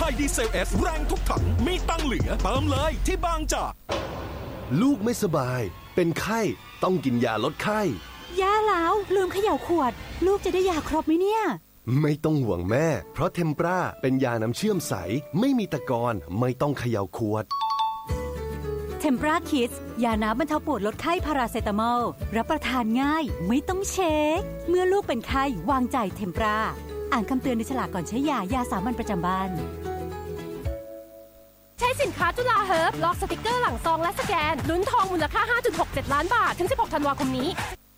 ส่ดีเซล S แรงทุกถังมีตังเหลือเติมเลยที่บางจากลูกไม่สบายเป็นไข้ต้องกินยาลดไข้แย่แล้วลืมเขย่าขวดลูกจะได้ยาครบไหมเนี่ยไม่ต้องห่วงแม่เพราะเทมปราเป็นยาน้ำเชื่อมใสไม่มีตะกอนไม่ต้องเขย่าขวดเทมปราคิดยาน้ำบรรเทาปวดลดไข้พาราเซตามอลรับประทานง่ายไม่ต้องเช็คเมื่อลูกเป็นไข้วางใจเทมปราอ่านคำเตือนในฉลากก่อนใช้ยาสามัญประจำบ้านใช้สินค้าจุฬาเฮิร์บลอกสติกเกอร์หลังซองและสแกนลุ้นทองมูลค่า 5.67 ล้านบาทถึง 16 ธันวาคมนี้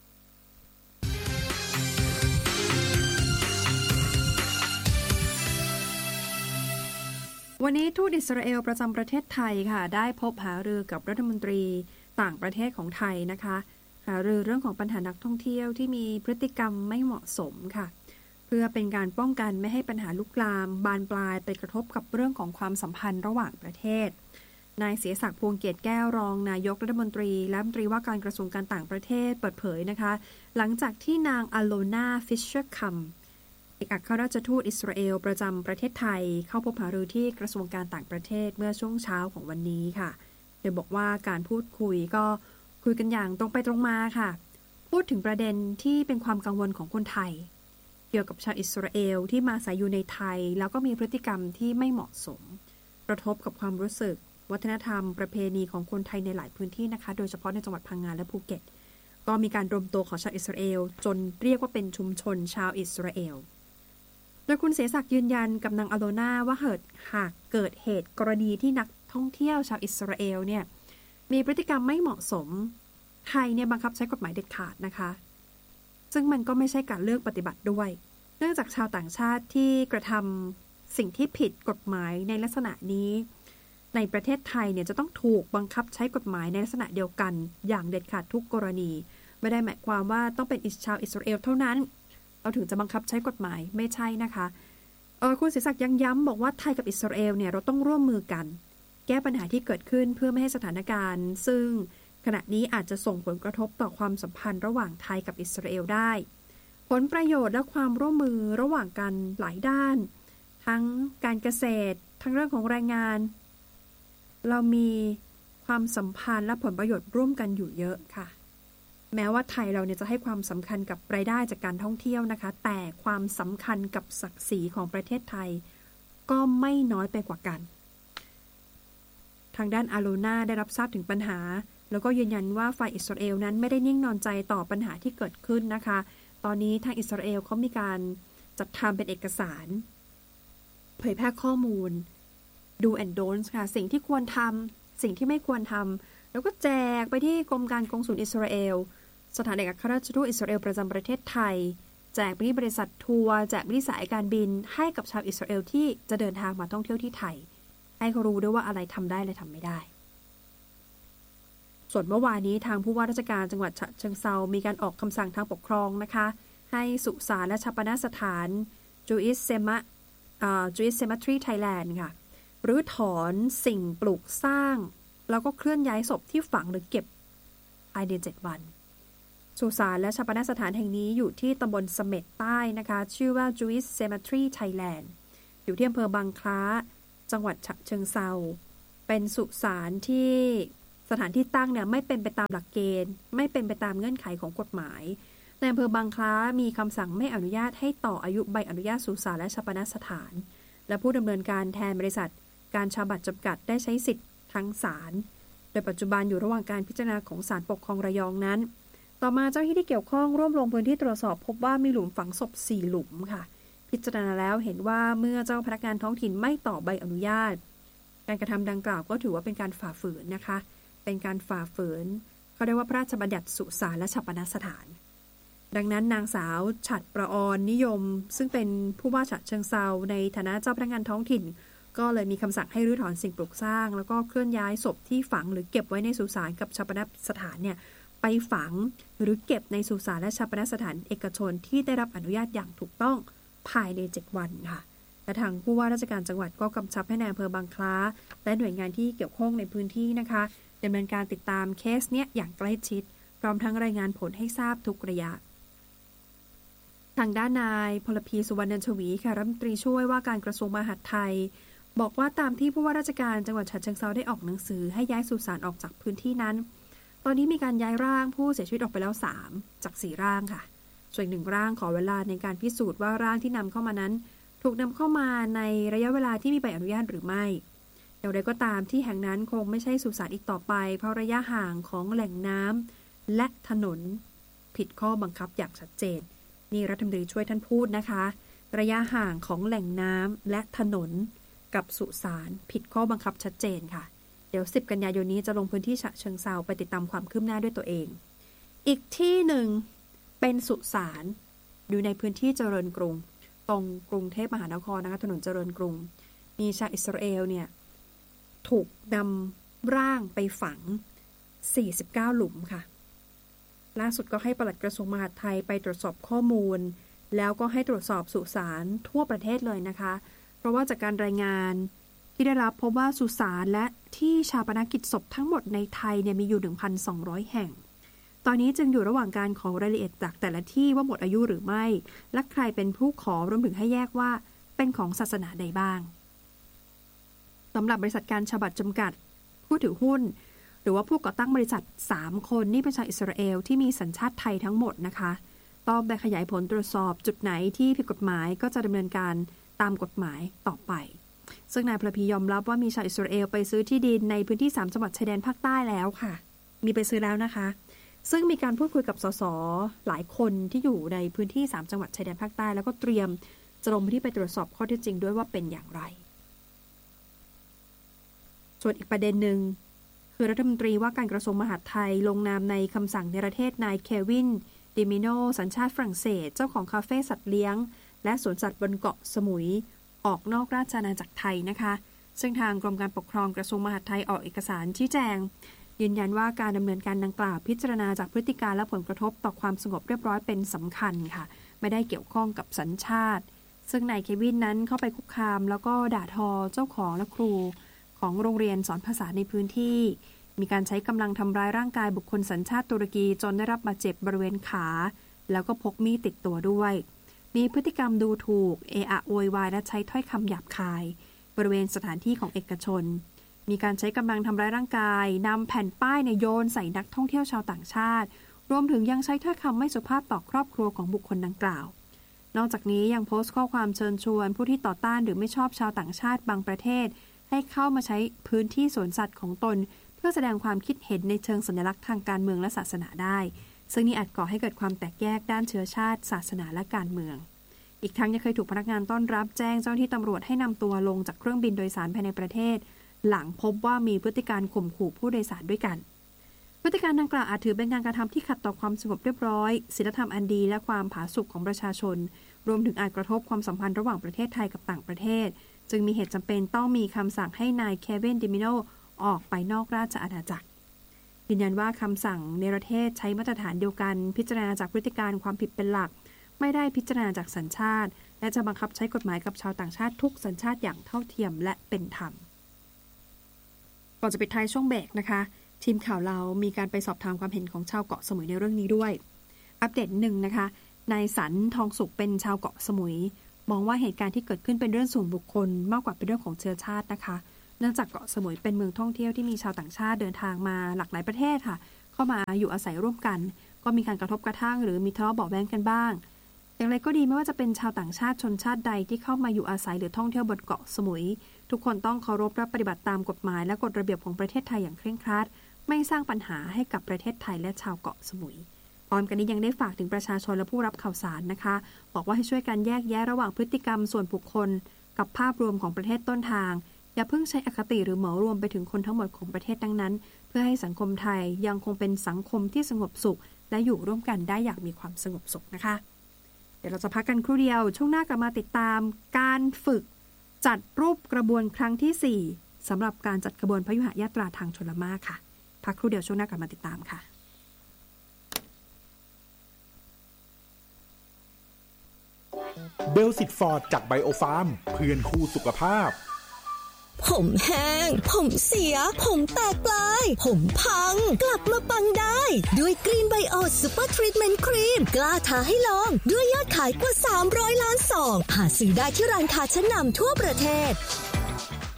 วันนี้ทูตอิสราเอลประจำประเทศไทยค่ะได้พบหารือกับรัฐมนตรีต่างประเทศของไทยนะคะหารือเรื่องของปัญหานักท่องเที่ยวที่มีพฤติกรรมไม่เหมาะสมค่ะเพื่อเป็นการป้องกันไม่ให้ปัญหาลุกลามบานปลายไปกระทบกับเรื่องของความสัมพันธ์ระหว่างประเทศนายเสียศักดิ์พวงเกียรติแก้วรองนายกรัฐมนตรีและรัฐมนตรีว่าการกระทรวงการต่างประเทศเปิดเผยนะคะหลังจากที่นางอโลนาฟิชเชอร์คัมเอกอัครราชทูตอิสราเอลประจำประเทศไทยเข้าพบหารือที่กระทรวงการต่างประเทศเมื่อช่วงเช้าของวันนี้ค่ะโดยบอกว่าการพูดคุยก็คุยกันอย่างตรงไปตรงมาค่ะพูดถึงประเด็นที่เป็นความกังวลของคนไทยเกี่ยวกับชาวอิสราเอลที่มาอาศัยอยู่ในไทยแล้วก็มีพฤติกรรมที่ไม่เหมาะสมกระทบกับความรู้สึกวัฒนธรรมประเพณีของคนไทยในหลายพื้นที่นะคะโดยเฉพาะในจังหวัดพังงาและภูเก็ตก็มีการรวมตัวของชาวอิสราเอลจนเรียกว่าเป็นชุมชนชาวอิสราเอลโดยคุณเสศักดิ์ยืนยันกับนางอโลนาว่าหากเกิดเหตุกรณีที่นักท่องเที่ยวชาวอิสราเอลเนี่ยมีพฤติกรรมไม่เหมาะสมไทยเนี่ยบังคับใช้กฎหมายเด็ดขาดนะคะซึ่งมันก็ไม่ใช่การเลือกปฏิบัติด้วยเนื่องจากชาวต่างชาติที่กระทำสิ่งที่ผิดกฎหมายในลักษณะนี้ในประเทศไทยเนี่ยจะต้องถูกบังคับใช้กฎหมายในลักษณะเดียวกันอย่างเด็ดขาดทุกกรณีไม่ได้หมายความว่าต้องเป็นชาวอิสราเอลเท่านั้นเราถึงจะบังคับใช้กฎหมายไม่ใช่นะคะคุณศิษย์ศักดิ์ยังย้ำบอกว่าไทยกับอิสราเอลเนี่ยเราต้องร่วมมือกันแก้ปัญหาที่เกิดขึ้นเพื่อไม่ให้สถานการณ์ซึ่งขณะนี้อาจจะส่งผลกระทบต่อความสัมพันธ์ระหว่างไทยกับอิสราเอลได้ผลประโยชน์และความร่วมมือระหว่างกันหลายด้านทั้งการเกษตรทั้งเรื่องของแรงงานเรามีความสัมพันธ์และผลประโยชน์ร่วมกันอยู่เยอะค่ะแม้ว่าไทยเราเนี่ยจะให้ความสำคัญกับรายได้จากการท่องเที่ยวนะคะแต่ความสำคัญกับศักดิ์ศรีของประเทศไทยก็ไม่น้อยไปกว่ากันทางด้านอาโลนาได้รับทราบถึงปัญหาแล้วก็ยืนยันว่าฝ่ายอิสราเอลนั้นไม่ได้นิ่งนอนใจต่อปัญหาที่เกิดขึ้นนะคะตอนนี้ทางอิสราเอลเขามีการจัดทำเป็นเอกสารเผยแพร่ข้อมูล Do and Don'ts ค่ะสิ่งที่ควรทำสิ่งที่ไม่ควรทำแล้วก็แจกไปที่กรมการกงสุลอิสราเอลสถานเอกอัครราชทูตอิสราเอลประจำประเทศไทยแจกไปที่บริษัททัวร์แจกไปที่สายการบินให้กับชาวอิสราเอลที่จะเดินทางมาท่องเที่ยวที่ไทยให้เขารู้ด้วยว่าอะไรทำได้และทำไม่ได้ส่วนเมื่อวานนี้ทางผู้ว่าราชการจังหวัดฉะเชิงเทรามีการออกคำสั่งทางปกครองนะคะให้สุสานและชาปนสถาน Jewish Cemetery Thailand ค่ะรื้อถอนสิ่งปลูกสร้างแล้วก็เคลื่อนย้ายศพที่ฝังหรือเก็บภายใน7 วันสุสานและชาปนสถานแห่งนี้อยู่ที่ตำบลเสม็ดใต้นะคะชื่อว่า Jewish Cemetery Thailand อยู่ที่อำเภอบางคล้าจังหวัดฉะเชิงเทราเป็นสุสานที่สถานที่ตั้งเนี่ยไม่เป็นไปตามหลักเกณฑ์ไม่เป็นไปตามเงื่อนไขของกฎหมายในอำเภอบางคล้ามีคำสั่งไม่อนุญาตให้ต่ออายุใบอนุญาตสุสานและชาปนสถานและผู้ดำเนินการแทนบริษัทการชาบัตรจำกัดได้ใช้สิทธิ์ทั้งศาลโดยปัจจุบันอยู่ระหว่างการพิจารณาของศาลปกครองระยองนั้นต่อมาเจ้าหน้าที่ที่เกี่ยวข้องร่วมลงพื้นที่ตรวจสอบพบว่ามีหลุมฝังศพ4 หลุมค่ะพิจารณาแล้วเห็นว่าเมื่อเจ้าพนักงานท้องถิ่นไม่ต่อใบอนุญาตการกระทำดังกล่าวก็ถือว่าเป็นการฝ่าฝืนนะคะเป็นการฝ่าฝืนเขาเรียกว่าพระราชบัญญัติสุสานและชาปนสถานดังนั้นนางสาวฉัตรประออนนิยมซึ่งเป็นผู้ว่าฉะเชิงเทราในฐานะเจ้าพนักงานท้องถิ่นก็เลยมีคำสั่งให้รื้อถอนสิ่งปลูกสร้างแล้วก็เคลื่อนย้ายศพที่ฝังหรือเก็บไว้ในสุสานกับชาปนสถานเนี่ยไปฝังหรือเก็บในสุสานและชาปนสถานเอกชนที่ได้รับอนุญาตอย่างถูกต้องภายใน7 วันค่ะและทางผู้ว่าราชการจังหวัดก็กำชับให้นายอำเภอบางคล้าและหน่วยงานที่เกี่ยวข้องในพื้นที่นะคะดำเนินการติดตามเคสเนี้ยอย่างใกล้ชิดพร้อมทั้งรายงานผลให้ทราบทุกระยะทางด้านนายพลพีสุวรรณชวีค่ะรัฐมนตรีช่วยว่าการกระทรวงมหาดไทยบอกว่าตามที่ผู้ว่าราชการจังหวัดฉะเชิงเทราได้ออกหนังสือให้ย้ายสุสานออกจากพื้นที่นั้นตอนนี้มีการย้ายร่างผู้เสียชีวิตออกไปแล้ว3จาก4ร่างค่ะส่วน1ร่างขอเวลาในการพิสูจน์ว่าร่างที่นำเข้ามานั้นถูกนำเข้ามาในระยะเวลาที่มีใบอนุญาตหรือไม่อย่างไรก็ตามที่แห่งนั้นคงไม่ใช่สุสานอีกต่อไปเพราะระยะห่างของแหล่งน้ำและถนนผิดข้อบังคับอย่างชัดเจนนี่รัฐมนตรีช่วยท่านพูดนะคะระยะห่างของแหล่งน้ำและถนนกับสุสานผิดข้อบังคับชัดเจนค่ะเดี๋ยว10 กันยายนนี้จะลงพื้นที่ฉะเชิงเทราไปติดตามความคืบหน้าด้วยตัวเองอีกที่หนึ่งเป็นสุสานอยู่ในพื้นที่เจริญกรุงตรงกรุงเทพมหานครนะคะถนนเจริญกรุงมีชาวอิสราเอลเนี่ยถูกนำร่างไปฝัง49หลุมค่ะล่าสุดก็ให้ปลัดกระทรวงมหาดไทยไปตรวจสอบข้อมูลแล้วก็ให้ตรวจสอบสุสานทั่วประเทศเลยนะคะเพราะว่าจากการรายงานที่ได้รับพบว่าสุสานและที่ชาปนกิจศพทั้งหมดในไทยเนี่ยมีอยู่ 1,200 แห่งตอนนี้จึงอยู่ระหว่างการขอรายละเอียดจากแต่ละที่ว่าหมดอายุหรือไม่และใครเป็นผู้ขอรวมถึงให้แยกว่าเป็นของศาสนาใดบ้างสำหรับบริษัทการฉบับจำกัดผู้ถือหุ้นหรือว่าผู้ก่อตั้งบริษัท3คนนี่เป็นชาวอิสราเอลที่มีสัญชาติไทยทั้งหมดนะคะต้องไปขยายผลตรวจสอบจุดไหนที่ผิดกฎหมายก็จะดำเนินการตามกฎหมายต่อไปซึ่งนายพลพียอมรับว่ามีชาวอิสราเอลไปซื้อที่ดินในพื้นที่3จังหวัดชายแดนภาคใต้แล้วค่ะมีไปซื้อแล้วนะคะซึ่งมีการพูดคุยกับสสหลายคนที่อยู่ในพื้นที่3จังหวัดชายแดนภาคใต้แล้วก็เตรียมจะลงพื้นที่ไปตรวจสอบข้อเท็จจริงด้วยว่าเป็นอย่างไรส่วนอีกประเด็นหนึ่งคือรัฐมนตรีว่าการกระทรวงมหาดไทยลงนามในคำสั่งเนรเทศนายเควินดิมิโนสัญชาติฝรั่งเศสเจ้าของคาเฟ่สัตว์เลี้ยงและสวนสัตว์บนเกาะสมุยออกนอกราชอาณาจักรไทยนะคะซึ่งทางกรมการปกครองกระทรวงมหาดไทยออกเอกสารชี้แจงยืนยันว่าการดำเนินการดังกล่าวพิจารณาจากพฤติการและผลกระทบต่อความสงบเรียบร้อยเป็นสำคัญค่ะไม่ได้เกี่ยวข้องกับสัญชาติซึ่งนายเควินนั้นเข้าไปคุกคามแล้วก็ด่าทอเจ้าของและครูของโรงเรียนสอนภาษาในพื้นที่มีการใช้กำลังทำร้ายร่างกายบุคคลสัญชาติตุรกีจนได้รับบาดเจ็บบริเวณขาแล้วก็พกมีดติดตัวด้วยมีพฤติกรรมดูถูกเอะอะโวยวายและใช้ถ้อยคำหยาบคายบริเวณสถานที่ของเอกชนมีการใช้กำลังทำร้ายร่างกายนำแผ่นป้ายโยนใส่นักท่องเที่ยวชาวต่างชาติรวมถึงยังใช้ถ้อยคำไม่สุภาพต่อครอบครัวของบุคคลดังกล่าวนอกจากนี้ยังโพสต์ข้อความเชิญชวนผู้ที่ต่อต้านหรือไม่ชอบชาวต่างชาติบางประเทศให้เข้ามาใช้พื้นที่สวนสัตว์ของตนเพื่อแสดงความคิดเห็นในเชิงสัญลักษณ์ทางการเมืองและศาสนาได้ซึ่งนี่อาจก่อให้เกิดความแตกแยกด้านเชื้อชาติศาสนาและการเมืองอีกทั้งยังเคยถูกพนักงานต้อนรับแจ้งเจ้าหน้าที่ตำรวจให้นำตัวลงจากเครื่องบินโดยสารภายในประเทศหลังพบว่ามีพฤติการข่มขู่ผู้โดยสารด้วยกันพฤติการดังกล่าวอาจถือเป็นการกระทำที่ขัดต่อความสงบเรียบร้อยศีลธรรมอันดีและความผาสุกของประชาชนรวมถึงอาจกระทบความสัมพันธ์ระหว่างประเทศไทยกับต่างประเทศจึงมีเหตุจำเป็นต้องมีคำสั่งให้นายเควินดิมิโนออกไปนอกราชอาณาจักรยืนยันว่าคำสั่งเนรเทศใช้มาตรฐานเดียวกันพิจารณาจากพฤติการความผิดเป็นหลักไม่ได้พิจารณาจากสัญชาติและจะบังคับใช้กฎหมายกับชาวต่างชาติทุกสัญชาติอย่างเท่าเทียมและเป็นธรรมก่อนจะปิดท้ายช่วงเบรกนะคะทีมข่าวเรามีการไปสอบถามความเห็นของชาวเกาะสมุยในเรื่องนี้ด้วยอัปเดตหนึ่งนะคะนายสันทองสุขเป็นชาวเกาะสมุยมองว่าเหตุการณ์ที่เกิดขึ้นเป็นเรื่องส่วนบุคคลมากกว่าเป็นเรื่องของเชื้อชาตินะคะเนื่องจากเกาะสมุยเป็นเมืองท่องเที่ยวที่มีชาวต่างชาติเดินทางมาหลากหลายประเทศค่ะเข้ามาอยู่อาศัยร่วมกันก็มีการกระทบกระทั่งหรือมีทะเลาะเบาะแว้งกันบ้างอย่างไรก็ดีไม่ว่าจะเป็นชาวต่างชาติชนชาติใดที่เข้ามาอยู่อาศัยหรือท่องเที่ยวบนเกาะสมุยทุกคนต้องเคารพและปฏิบัติตามกฎหมายและกฎระเบียบของประเทศไทยอย่างเคร่งครัดไม่สร้างปัญหาให้กับประเทศไทยและชาวเกาะสมุยพร้อมกันนี้ยังได้ฝากถึงประชาชนและผู้รับข่าวสารนะคะบอกว่าให้ช่วยกันแยกแยะระหว่างพฤติกรรมส่วนบุคคลกับภาพรวมของประเทศต้นทางอย่าเพิ่งใช้อคติหรือเหมารวมไปถึงคนทั้งหมดของประเทศดังนั้นเพื่อให้สังคมไทยยังคงเป็นสังคมที่สงบสุขและอยู่ร่วมกันได้อย่างมีความสงบสุขนะคะเดี๋ยวเราจะพักกันครู่เดียวช่วงหน้ากลับมาติดตามการฝึกจัดรูปกระบวนครั้งที่4สำหรับการจัดขบวนพยุหยาตราทางชลมารค่ะพักครู่เดียวช่วงหน้ากลับมาติดตามค่ะเบลสิตฟอร์ดจากไบโอฟาร์มเพื่อนคู่สุขภาพผมแห้งผมเสียผมแตกปลายผมพังกลับมาปังได้ด้วยกรีนไบโอซูเปอร์ทรีทเมนต์ครีมกล้าท้าให้ลองด้วยยอดขายกว่า300 ล้านซองหาซื้อได้ที่ร้านค้าชั้นนำทั่วประเทศ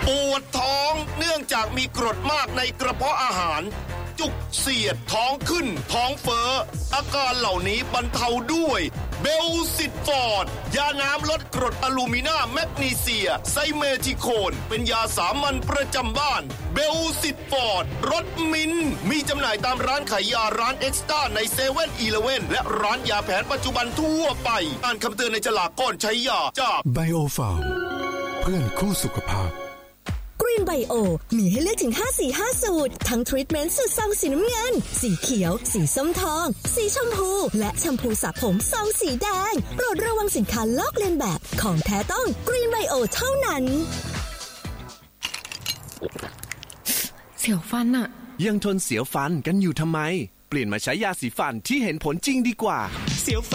ปวดท้องเนื่องจากมีกรดมากในกระเพาะอาหารจุกเสียดท้องขึ้นท้องเฟ้ออาการเหล่านี้บรรเทาด้วยเบลซิตฟอร์ดยาน้ำลดกรดอะลูมิเนียมแมกนีเซียไซเมทิโคนเป็นยาสามัญประจำบ้านเบลซิตฟอร์ดรสมิ้นมีจำหน่ายตามร้านขายยาร้านเอ็กซ์ต้าในเซเว่นอีเลฟเว่นและร้านยาแผนปัจจุบันทั่วไปอ่านคำเตือนในฉลากก่อนใช้ยาจาก Biofarm เพื่อนคู่สุขภาพกรีนไบโอมีให้เลือกถึง5 สูตรทั้งทรีทเมนต์สูตรซองสีน้ำเงินสีเขียวสีส้มทองสีชมพูและแชมพูสระผมซองสีแดงโปรดระวังสินค้าลอกเลียนแบบของแท้ต้องกรีนไบโอเท่านั้นเสียวฟันอะยังทนเสียวฟันกันอยู่ทำไมเปลี่ยนมาใช้ยาสีฟันที่เห็นผลจริงดีกว่าเสียว